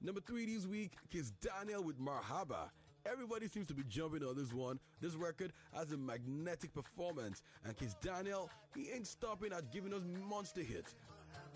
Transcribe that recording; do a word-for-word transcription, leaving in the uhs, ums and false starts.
Number three this week, Kiss Daniel with Marhaba. Everybody seems to be jumping on this one. This record has a magnetic performance, and Kiss Daniel, he ain't stopping at giving us monster hits.